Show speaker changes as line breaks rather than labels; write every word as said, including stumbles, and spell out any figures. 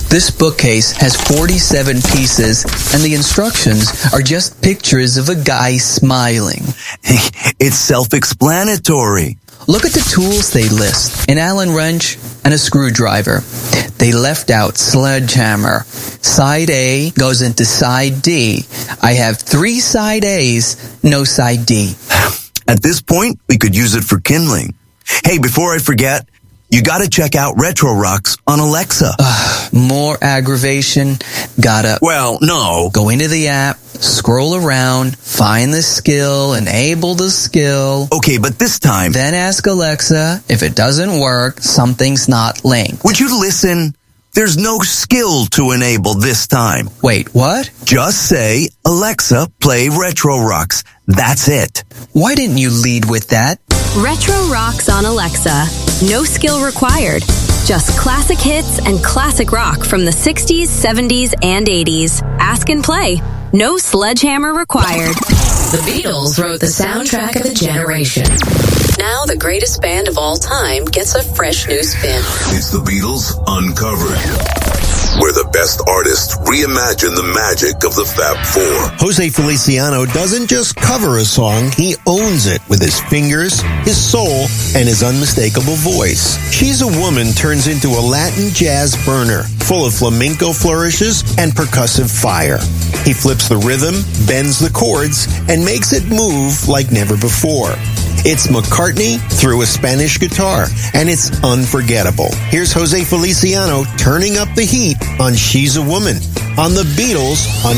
This bookcase has forty-seven pieces, and the instructions are just pictures of a guy smiling.
It's self-explanatory.
Look at the tools they list. An Allen wrench and a screwdriver. They left out sledgehammer. Side A goes into side D. I have three side A's, no side D.
At this point, we could use it for kindling. Hey, before I forget, you gotta check out Retro Rocks on Alexa.
Uh, more aggravation. Gotta...
Well, no.
Go into the app, scroll around, find the skill, enable the skill.
Okay, but this time...
Then ask Alexa, if it doesn't work, something's not linked.
Would you listen? There's no skill to enable this time.
Wait, what?
Just say, Alexa, play Retro Rocks. That's it.
Why didn't you lead with that?
Retro Rocks on Alexa. No skill required. Just classic hits and classic rock from the sixties, seventies, and eighties. Ask and play. No sledgehammer required.
The Beatles wrote the soundtrack of a generation. Now the greatest band of all time gets a fresh new spin.
It's the Beatles Uncovered, where the best artists reimagine the magic of the Fab Four.
Jose Feliciano doesn't just cover a song, he owns it with his fingers, his soul, and his unmistakable voice. She's a Woman turns into a Latin jazz burner, full of flamenco flourishes and percussive fire. He flips the rhythm, bends the chords, and makes it move like never before. It's McCartney through a Spanish guitar, and it's unforgettable. Here's Jose Feliciano turning up the heat on She's a Woman on the Beatles on